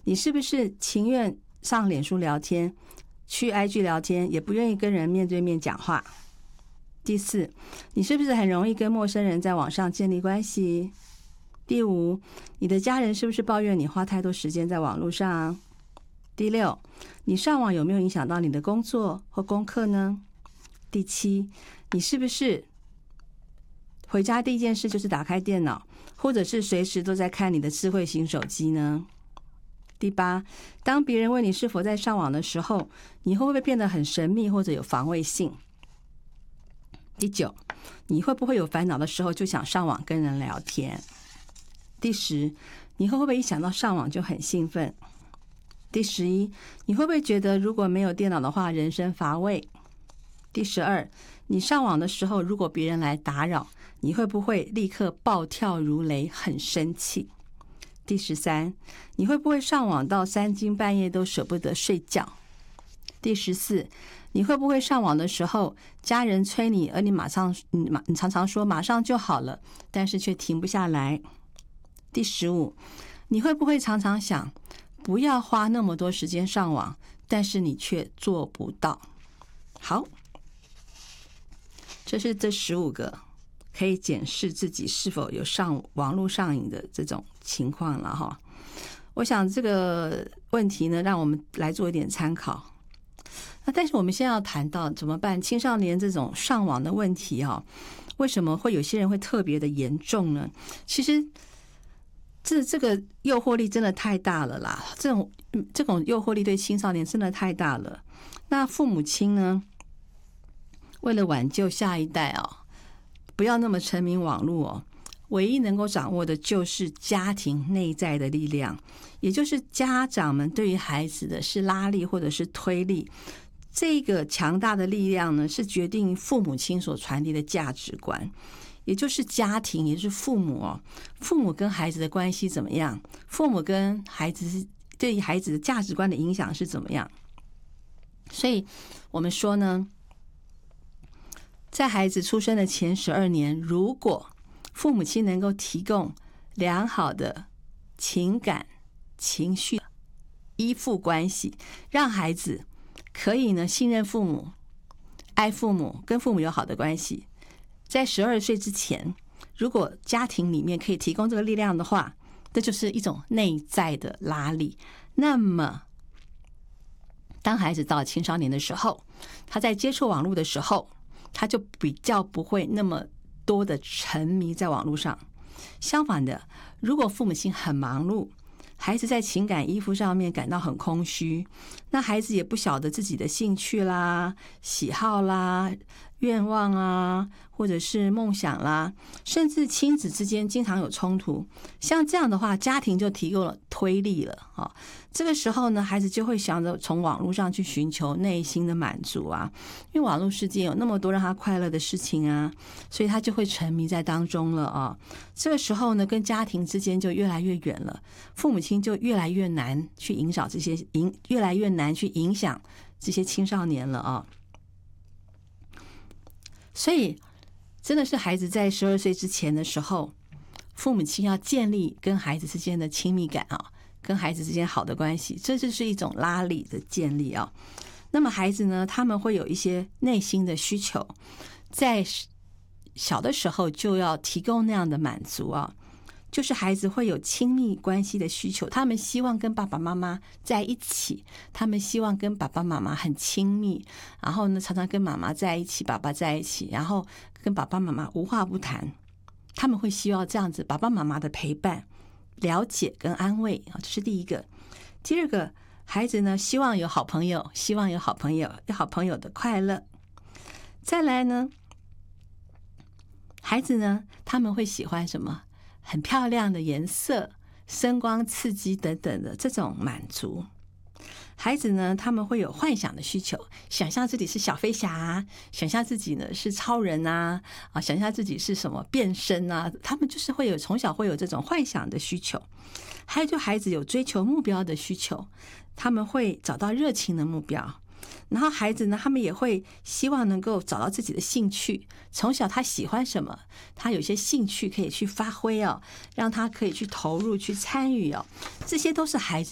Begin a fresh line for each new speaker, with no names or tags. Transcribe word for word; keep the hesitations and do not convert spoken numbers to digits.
你是不是情愿上脸书聊天，去 I G 聊天，也不愿意跟人面对面讲话？第四，你是不是很容易跟陌生人在网上建立关系？第五，你的家人是不是抱怨你花太多时间在网络上？第六，你上网有没有影响到你的工作或功课呢？第七，你是不是回家第一件事就是打开电脑，或者是随时都在看你的智慧型手机呢？第八，当别人问你是否在上网的时候，你会不会变得很神秘或者有防卫性？第九，你会不会有烦恼的时候就想上网跟人聊天？第十，你会不会一想到上网就很兴奋？第十一，你会不会觉得如果没有电脑的话，人生乏味？第十二，你上网的时候，如果别人来打扰，你会不会立刻暴跳如雷，很生气？第十三，你会不会上网到三更半夜都舍不得睡觉？第十四，你会不会上网的时候，家人催你，而你马上你马你常常说马上就好了，但是却停不下来？第十五，你会不会常常想不要花那么多时间上网，但是你却做不到？好，这是这十五个可以检视自己是否有上网络上瘾的这种情况了哈。我想这个问题呢，让我们来做一点参考。那但是我们现在要谈到怎么办？青少年这种上网的问题哈，为什么会有些人会特别的严重呢？其实这这个诱惑力真的太大了啦，这种这种诱惑力对青少年真的太大了。那父母亲呢，为了挽救下一代哦，不要那么沉迷网络哦，唯一能够掌握的就是家庭内在的力量，也就是家长们对于孩子的是拉力或者是推力。这个强大的力量呢，是决定父母亲所传递的价值观，也就是家庭，也就是父母哦。父母跟孩子的关系怎么样？父母跟孩子对于孩子的价值观的影响是怎么样？所以我们说呢，在孩子出生的前十二年，如果父母亲能够提供良好的情感、情绪依附关系，让孩子可以呢信任父母、爱父母，跟父母有好的关系，在十二岁之前，如果家庭里面可以提供这个力量的话，这就是一种内在的拉力。那么当孩子到青少年的时候，他在接触网络的时候，他就比较不会那么多的沉迷在网络上。相反的，如果父母亲很忙碌，孩子在情感依附上面感到很空虚，那孩子也不晓得自己的兴趣啦、喜好啦、愿望啊，或者是梦想啦，甚至亲子之间经常有冲突。像这样的话，家庭就提供了推力了啊。这个时候呢，孩子就会想着从网络上去寻求内心的满足啊，因为网络世界有那么多让他快乐的事情啊，所以他就会沉迷在当中了啊。这个时候呢，跟家庭之间就越来越远了，父母亲就越来越难去引导这些影，越来越难去影响这些青少年了啊。所以真的是孩子在十二岁之前的时候，父母亲要建立跟孩子之间的亲密感啊，跟孩子之间好的关系，这就是一种拉力的建立啊。那么孩子呢，他们会有一些内心的需求，在小的时候就要提供那样的满足啊。就是孩子会有亲密关系的需求，他们希望跟爸爸妈妈在一起，他们希望跟爸爸妈妈很亲密，然后呢，常常跟妈妈在一起，爸爸在一起，然后跟爸爸妈妈无话不谈。他们会希望这样子爸爸妈妈的陪伴、了解跟安慰啊，这是第一个。第二个，孩子呢希望有好朋友，希望有好朋友，有好朋友的快乐。再来呢，孩子呢他们会喜欢什么？很漂亮的颜色、声光刺激等等的这种满足。孩子呢，他们会有幻想的需求，想象自己是小飞侠啊，想象自己呢是超人啊，啊，想象自己是什么变身啊，他们就是会有从小会有这种幻想的需求。还有就孩子有追求目标的需求，他们会找到热情的目标。然后孩子呢，他们也会希望能够找到自己的兴趣，从小他喜欢什么，他有些兴趣可以去发挥哦，让他可以去投入去参与哦，这些都是孩子